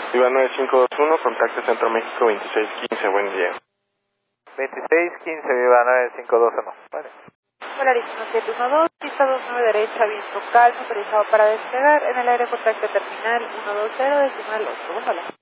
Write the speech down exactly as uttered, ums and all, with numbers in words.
Viva nueve cinco dos uno, contacto Centro México veintiséis quince, buen día. veintiséis quince, Viva nueve cinco dos uno. Vale. Polarísimo siete uno dos, pista dos nueve derecha, viento calmo, autorizado para despegar, en el aire contacto terminal uno dos cero, decimal ocho, hola.